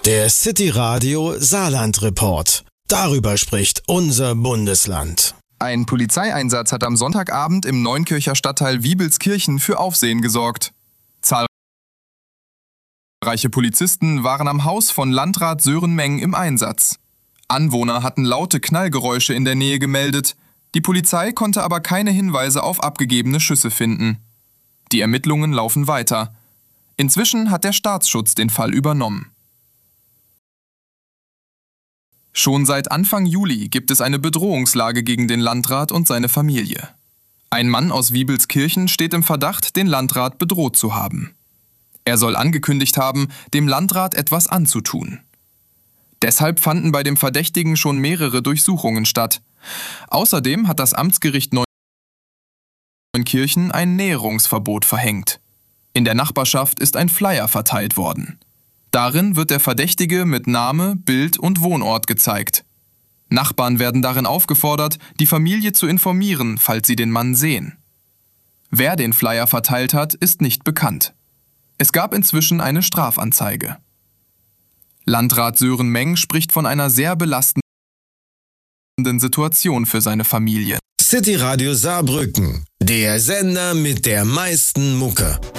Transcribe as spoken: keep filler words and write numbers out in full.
Der City Radio Saarland Report. Darüber spricht unser Bundesland. Ein Polizeieinsatz hat am Sonntagabend im Neunkircher Stadtteil Wiebelskirchen für Aufsehen gesorgt. Zahlreiche Polizisten waren am Haus von Landrat Sören Meng im Einsatz. Anwohner hatten laute Knallgeräusche in der Nähe gemeldet. Die Polizei konnte aber keine Hinweise auf abgegebene Schüsse finden. Die Ermittlungen laufen weiter. Inzwischen hat der Staatsschutz den Fall übernommen. Schon seit Anfang Juli gibt es eine Bedrohungslage gegen den Landrat und seine Familie. Ein Mann aus Wiebelskirchen steht im Verdacht, den Landrat bedroht zu haben. Er soll angekündigt haben, dem Landrat etwas anzutun. Deshalb fanden bei dem Verdächtigen schon mehrere Durchsuchungen statt. Außerdem hat das Amtsgericht Neunkirchen ein Näherungsverbot verhängt. In der Nachbarschaft ist ein Flyer verteilt worden. Darin wird der Verdächtige mit Name, Bild und Wohnort gezeigt. Nachbarn werden darin aufgefordert, die Familie zu informieren, falls sie den Mann sehen. Wer den Flyer verteilt hat, ist nicht bekannt. Es gab inzwischen eine Strafanzeige. Landrat Sören Meng spricht von einer sehr belastenden Situation für seine Familie. City Radio Saarbrücken, der Sender mit der meisten Mucke.